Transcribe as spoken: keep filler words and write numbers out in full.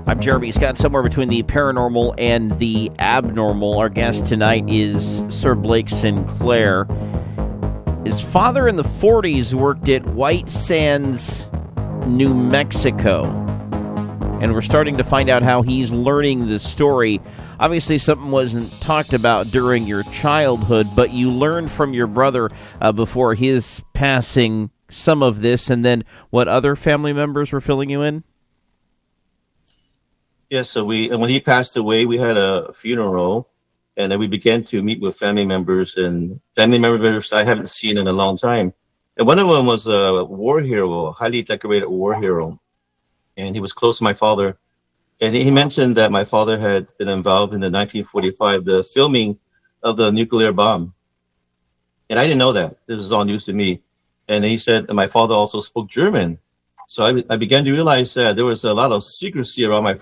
I'm Jeremy Scott, somewhere between the paranormal and the abnormal. Our guest tonight is Sir Blake Sinclair. His father in the forties worked at White Sands, New Mexico. And we're starting to find out how he's learning the story. Obviously, something wasn't talked about during your childhood, but you learned from your brother uh, before his passing some of this, and then what other family members were filling you in? Yes, so we and when he passed away, we had a funeral, and then we began to meet with family members and family members I haven't seen in a long time. And one of them was a war hero, a highly decorated war hero, and he was close to my father. And he mentioned that my father had been involved in the nineteen forty-five, the filming of the nuclear bomb. And I didn't know that. This is all news to me. And he said that my father also spoke German. So I, I began to realize that there was a lot of secrecy around my